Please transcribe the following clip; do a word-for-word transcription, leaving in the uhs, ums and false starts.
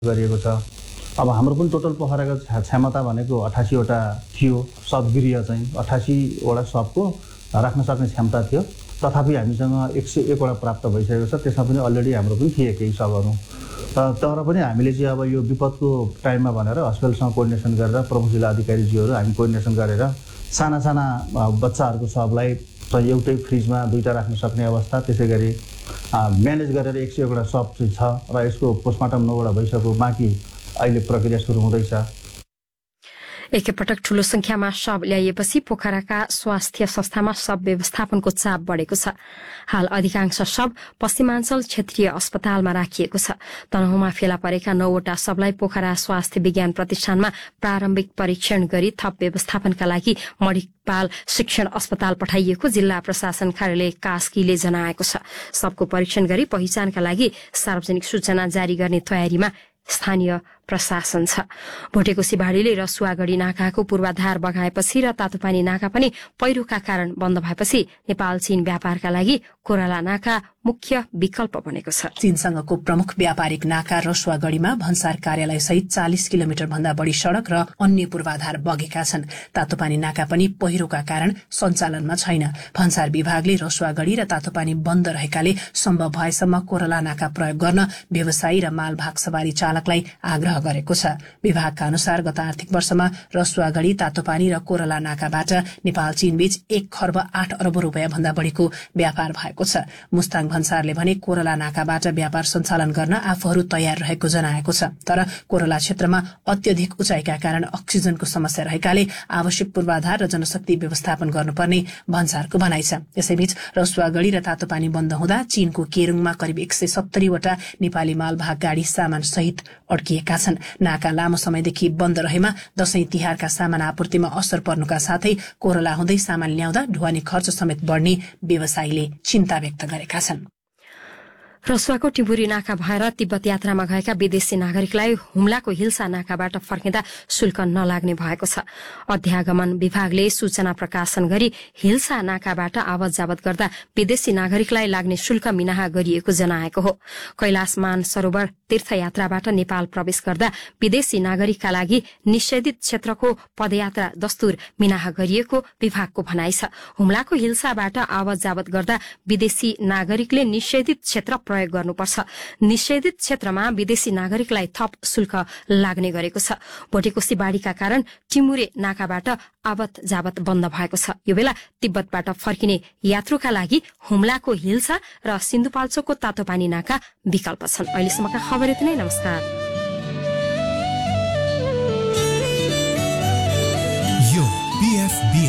गरिएको छ। अब हाम्रो पनि टोटल पोखराको क्षमता भनेको अठासीवटा थियो, सबगृह चाहिँ अठासीवटा सबको राख्न सक्ने क्षमता थियो। तथापि हामीसँग एक सय एकवटा प्राप्त भइसकेको छ। त्यसमा पनि अलरेडी हाम्रो पनि थिए केही सबहरू। तर पनि हामीले चाहिँ अब यो विपदको टाइममा भनेर हस्पिटलसँग कोर्डिनेसन गरेर प्रमुख जिल्ला अधिकारीज्यूहरू हामी कोर्डिनेसन गरेर साना साना बच्चाहरूको सबलाई चाहिँ एउटै फ्रिजमा दुईवटा राख्न सक्ने अवस्था, त्यसै गरी म्यानेज गरेर एक सय एकवटा सब चाहिँ छ र यसको पोस्टमार्टम नौवटा भइसक्यो, बाँकी अहिले प्रक्रिया सुरु हुँदैछ। एकैपटक ठूलो संख्यामा शव ल्याइएपछि पोखराका स्वास्थ्य संस्थामा शव व्यवस्थापनको चाप बढेको छ। हाल अधिकांश शव पश्चिमाञ्चल क्षेत्रीय अस्पतालमा राखिएको छ। तनहुँमा फेला परेका नौवटा शवलाई पोखरा स्वास्थ्य विज्ञान प्रतिष्ठानमा प्रारम्भिक परीक्षण गरी थप व्यवस्थापनका लागि मणिपाल शिक्षण अस्पताल पठाइएको जिल्ला प्रशासन कार्यालय कास्कीले जनाएको छ। शवको परीक्षण गरी पहिचानका लागि सार्वजनिक सूचना जारी गर्ने तयारीमा स्थानीय प्रशासन छ। भोटेकोसी भाडीले रसुवागढी नाकाको पूर्वाधार बगाएपछि र तातोपानी नाका पनि पहिरोका कारण बन्द भएपछि नेपाल चीन व्यापारका लागि कोराला नाका मुख्य विकल्प बनेको छ। चीनसँगको प्रमुख व्यापारिक नाका रसुवागढीमा भन्सार कार्यालय सहित चालिस किलोमिटर भन्दा बढी सड़क र अन्य पूर्वाधार बगेका छन्। तातोपानी नाका पनि पहिरोका कारण सञ्चालनमा छैन। भन्सार विभागले रसुवागढी र तातोपानी बन्द रहेकाले सम्भव भएसम्म कोराला नाका प्रयोग गर्न व्यवसायी र मालभाग सवारी चालकलाई आग्रह गरेको छ। विभागका अनुसार गत आर्थिक वर्षमा रसुवागढी, तातोपानी र कोराला नाकाबाट नेपाल चीन बीच एक खर्ब आठ अरब रुपियाँ भन्दा बढीको व्यापार भएको छ। मुस्ताङ भन्सारले भने कोराला नाकाबाट व्यापार सञ्चालन गर्न आफूहरू तयार रहेको जनाएको छ। तर कोराला क्षेत्रमा अत्यधिक उचाइका कारण अक्सिजनको समस्या रहेकाले आवश्यक पूर्वाधार र जनशक्ति व्यवस्थापन गर्नुपर्ने भन्सारको भनाइ छ। यसैबीच रसुवागढी र तातोपानी बन्द हुँदा चीनको केरुङमा करिब एक सय सत्तरीवटा नेपाली मालभाग गाड़ी सामान सहित अड्किएका छन्। नाका लामो समयदेखि बन्द रहेमा दशैं तिहारका सामान आपूर्तिमा असर पर्नुका साथै कोरोला हुँदै सामान ल्याउँदा ढुवानी खर्च समेत बढ्ने व्यवसायीले चिन्ता व्यक्त गरेका छन्। रसुवाको टिम्बुरी नाका भएर तिब्बत यात्रामा गएका विदेशी नागरिकलाई हुम्लाको हिल्सा नाकाबाट फर्किँदा शुल्क नलाग्ने भएको छ। अध्यागमन विभागले सूचना प्रकाशन गरी हिल्सा नाकाबाट आवत जावत गर्दा विदेशी नागरिकलाई लाग्ने शुल्क मिनाहा गरिएको जनाएको हो। कैलाश मानसरोवर तीर्थयात्राबाट नेपाल प्रवेश गर्दा विदेशी नागरिकका लागि निषेधित क्षेत्रको पदयात्रा दस्तुर मिनाहा गरिएको विभागको भनाइ छ। हुम्लाको हिल्साबाट आवत जावत गर्दा विदेशी नागरिकले निषेधित क्षेत्र प्रयोग गर्नुपर्छ। निषेधित क्षेत्रमा विदेशी नागरिकलाई थप शुल्क लाग्ने गरेको छ। भोटेकोसी बाढ़ीका कारण टिमुरे नाकाबाट आवत जावत बन्द भएको छ। यो बेला तिब्बतबाट फर्किने यात्रुका लागि हुम्लाको हिल्सा र सिन्धुपाल्चोकको तातोपानी नाका विकल्प छन्। अहिलेसम्मका खबर यति नै। नमस्कार। यो पीएफबी